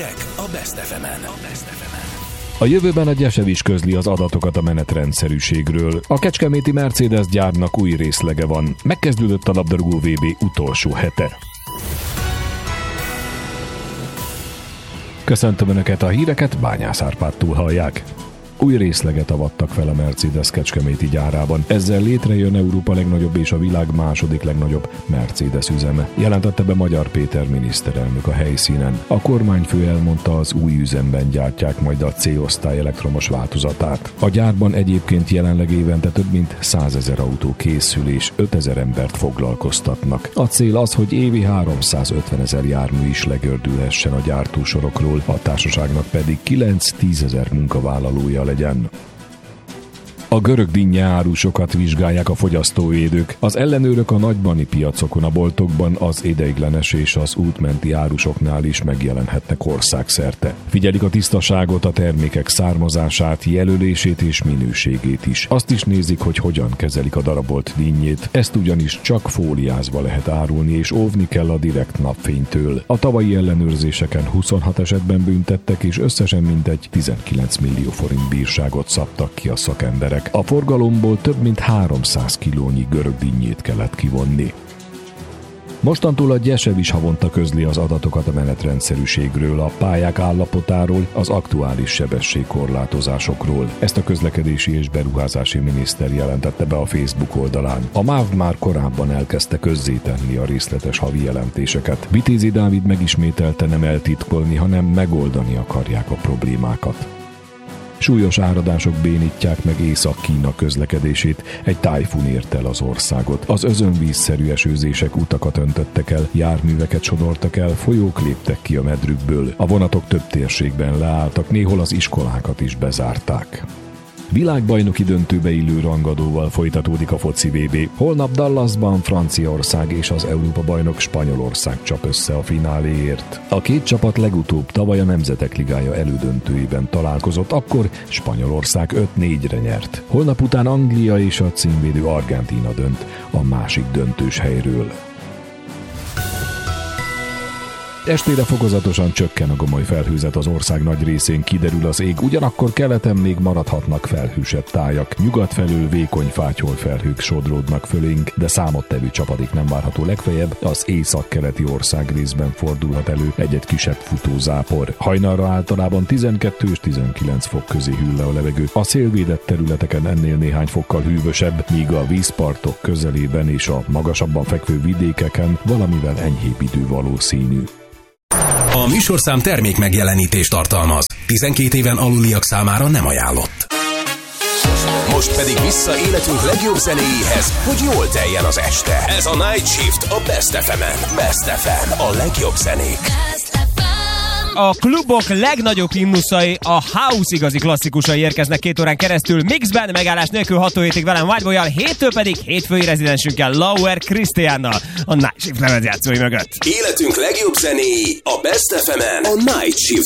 Hírek a Best FM-en. A jövőben a Gyesv is közli az adatokat a menetrendszerűségről. A kecskeméti Mercedes gyárnak új részlege van. Megkezdődött a labdarúgó VB utolsó hete. Köszöntöm Önöket, a híreket Bányász Árpádtól hallják. Új részleget avattak fel a Mercedes kecskeméti gyárában. Ezzel létrejön Európa legnagyobb és a világ második legnagyobb Mercedes üzeme. Jelentette be Magyar Péter miniszterelnök a helyszínen. A kormányfő elmondta, az új üzemben gyártják majd a C-osztály elektromos változatát. A gyárban egyébként jelenleg évente több mint 100 000 autó készül és 5 000 embert foglalkoztatnak. A cél az, hogy évi 350 000 jármű is legördülhessen a gyártósorokról, a társaságnak pedig 9-10 000 munkavállalója legyen. A görög dinnye árusokat vizsgálják a fogyasztóvédők. Az ellenőrök a nagybani piacokon, a boltokban, az ideiglenes és az útmenti árusoknál is megjelenhetnek országszerte. Figyelik a tisztaságot, a termékek származását, jelölését és minőségét is. Azt is nézik, hogy hogyan kezelik a darabolt dinnyét. Ezt ugyanis csak fóliázva lehet árulni, és óvni kell a direkt napfénytől. A tavalyi ellenőrzéseken 26 esetben büntettek, és összesen mintegy 19 millió forint bírságot szabtak ki a szakemberek. A forgalomból több mint 300 kilónyi görög dinnyét kellett kivonni. Mostantól a Gyesv is havonta közli az adatokat a menetrendszerűségről, a pályák állapotáról, az aktuális sebességkorlátozásokról. Ezt a közlekedési és beruházási miniszter jelentette be a Facebook oldalán. A MÁV már korábban elkezdte közzétenni a részletes havi jelentéseket. Vitézi Dávid megismételte, nem eltitkolni, hanem megoldani akarják a problémákat. Súlyos áradások bénítják meg Észak-Kína közlekedését, egy tájfun ért el az országot. Az özönvízszerű esőzések utakat öntöttek el, járműveket sodortak el, folyók léptek ki a medrükből. A vonatok több térségben leálltak, néhol az iskolákat is bezárták. Világbajnoki döntőbe illő rangadóval folytatódik a foci VB. Holnap Dallasban Franciaország és az Európa-bajnok Spanyolország csap össze a fináléért. A két csapat legutóbb tavaly a Nemzetek Ligája elődöntőiben találkozott, akkor Spanyolország 5-4-re nyert. Holnap után Anglia és a címvédő Argentína dönt a másik döntős helyről. Estére fokozatosan csökken a gomoly felhőzet, az ország nagy részén kiderül az ég, ugyanakkor keleten még maradhatnak felhősebb tájak. Nyugat felől vékony fátyol felhők sodródnak fölénk, de számottevő csapadék nem várható, legfeljebb az északkeleti országrészben fordulhat elő egy-egy kisebb futózápor. Hajnalra általában 12 és 19 fok közé hűl le a levegő. A szélvédett területeken ennél néhány fokkal hűvösebb, míg a vízpartok közelében és a magasabban fekvő vidékeken valamivel enyhébb idő valószínű. A műsorszám termék megjelenítést tartalmaz. 12 éven aluliak számára nem ajánlott. Most pedig vissza életünk legjobb zenéjéhez, hogy jól teljen az este. Ez a Night Shift a Best FM-en. Best FM, a legjobb zenék. A klubok legnagyobb himnuszai, a house igazi klasszikusai érkeznek 2 órán keresztül mixben, megállás nélkül 6 hétig velem Whiteboyjal, héttől pedig hétfői rezidensünkkel Lauer Krisztiánnal a Night Shift lemezjátszói mögött. Életünk legjobb zenéi a Best FM-en, a Night Shift